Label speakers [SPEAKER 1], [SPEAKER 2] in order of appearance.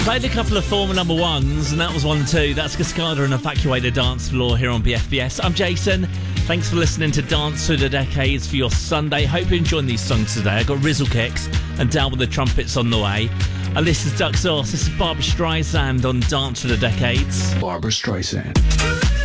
[SPEAKER 1] Played a couple of former number ones, and that was one too. That's Cascada and Evacuate the Dance Floor here on BFBS. I'm Jason. Thanks for listening to Dance Through the Decades for your Sunday. Hope you're enjoying these songs today. I got Rizzle Kicks and Down with the Trumpets on the way. And this is Duck Sauce. This is Barbra Streisand on Dance Through the Decades.
[SPEAKER 2] Barbra Streisand.